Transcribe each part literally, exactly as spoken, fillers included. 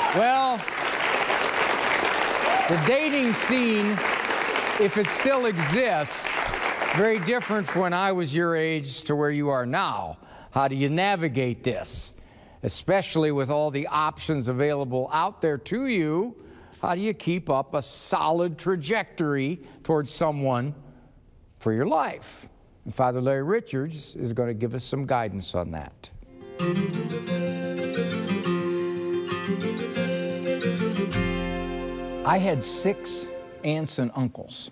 Well, the dating scene, if it still exists, very different from when I was your age to where you are now. How do you navigate this? Especially with all the options available out there to you, how do you keep up a solid trajectory towards someone for your life? And Father Larry Richards is going to give us some guidance on that. I had six aunts and uncles,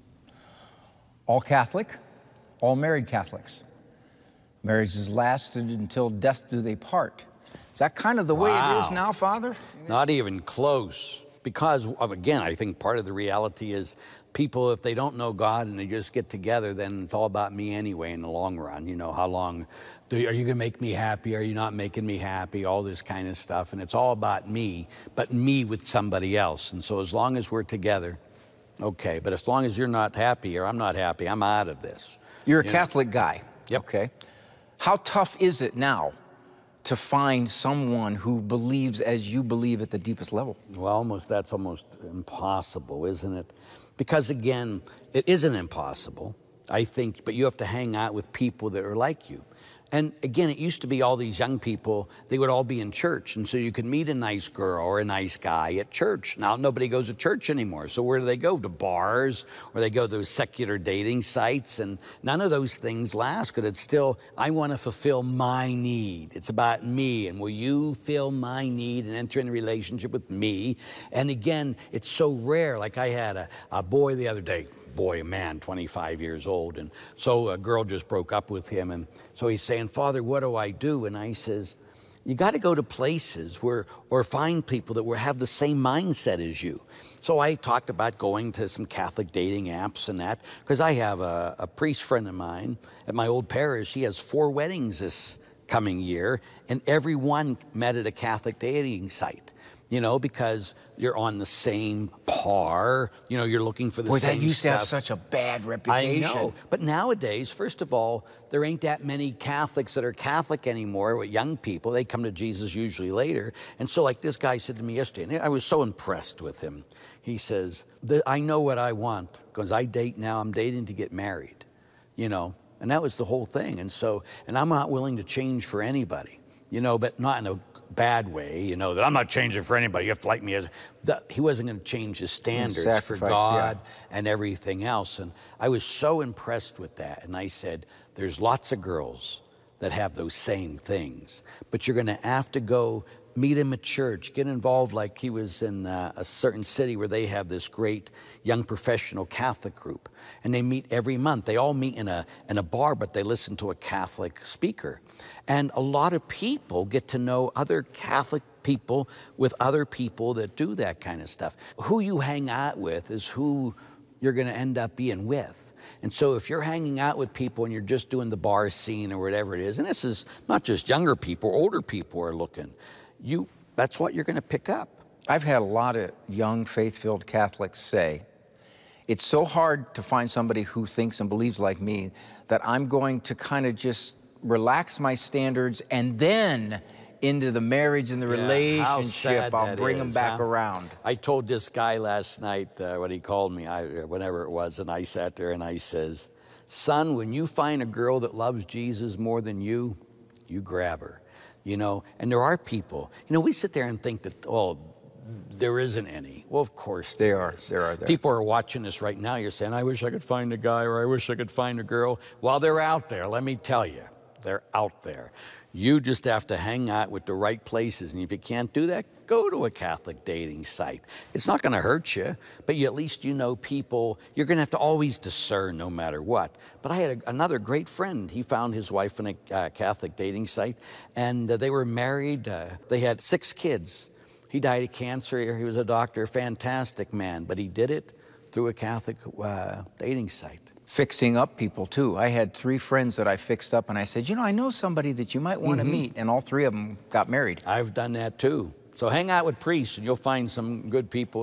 all Catholic, all married Catholics. Marriages lasted until death do they part. Is that kind of the way Wow. it is now, Father? Not even close. Because, again, I think part of the reality is people, if they don't know God and they just get together, then it's all about me anyway in the long run. You know, how long, do you, are you going to make me happy? Are you not making me happy? All this kind of stuff. And it's all about me, but me with somebody else. And so as long as we're together, okay. But as long as you're not happy or I'm not happy, I'm out of this. You're a you Catholic know? guy. Yep. Okay. How tough is it now to find someone who believes as you believe at the deepest level? Well, almost, that's almost impossible, isn't it? Because again, it isn't impossible, I think, but you have to hang out with people that are like you. And again, it used to be all these young people, they would all be in church. And so you could meet a nice girl or a nice guy at church. Now, nobody goes to church anymore. So where do they go? To bars, or they go to those secular dating sites. And none of those things last, because it's still, I want to fulfill my need. It's about me. And will you fill my need and enter in a relationship with me? And again, it's so rare. Like I had a, a boy the other day. Boy, a man, twenty-five years old. And so a girl just broke up with him. And so he's saying, Father, what do I do? And I says, you got to go to places where, or find people that will have the same mindset as you. So I talked about going to some Catholic dating apps and that, because I have a, a priest friend of mine at my old parish. He has four weddings this coming year, and every one met at a Catholic dating site. You know, because you're on the same par, you know, you're looking for the Boy, same stuff. that used to have such a bad reputation. I know, but nowadays, first of all, there ain't that many Catholics that are Catholic anymore with young people. They come to Jesus usually later. And so like this guy said to me yesterday, and I was so impressed with him. He says, I know what I want, because I date now, I'm dating to get married, you know, and that was the whole thing. And so, and I'm not willing to change for anybody, you know, but not in a bad way, you know, that I'm not changing for anybody. You have to like me as, that he wasn't going to change his standards for God yeah. and everything else. And I was so impressed with that. And I said, there's lots of girls that have those same things, but you're going to have to go meet him at church, get involved. Like he was in uh, a certain city where they have this great young professional Catholic group, and they meet every month. They all meet in a, in a bar, but they listen to a Catholic speaker. And a lot of people get to know other Catholic people with other people that do that kind of stuff. Who you hang out with is who you're going to end up being with. And so if you're hanging out with people and you're just doing the bar scene or whatever it is, and this is not just younger people, older people are looking, you, that's what you're going to pick up. I've had a lot of young, faith-filled Catholics say, it's so hard to find somebody who thinks and believes like me that I'm going to kind of just relax my standards and then into the marriage and the yeah, relationship, I'll bring is, them back huh? around. I told this guy last night uh, when he called me, I, whenever it was, and I sat there and I says, son, when you find a girl that loves Jesus more than you, you grab her. You know, and there are people, you know, we sit there and think that, oh, there isn't any. Well, of course there, there are. is. There are. There. People are watching this right now. You're saying, I wish I could find a guy, or I wish I could find a girl. Well, they're out there. Let me tell you, they're out there. You just have to hang out with the right places. And if you can't do that, go to a Catholic dating site. It's not going to hurt you, but you, at least you know people. You're going to have to always discern no matter what. But I had a, another great friend. He found his wife in a uh, Catholic dating site, and uh, they were married. Uh, they had six kids. He died of cancer. He was a doctor, fantastic man, but he did it through a Catholic uh, dating site. Fixing up people, too. I had three friends that I fixed up, and I said, you know, I know somebody that you might want to mm-hmm. meet, and all three of them got married. I've done that, too. So hang out with priests, and you'll find some good people.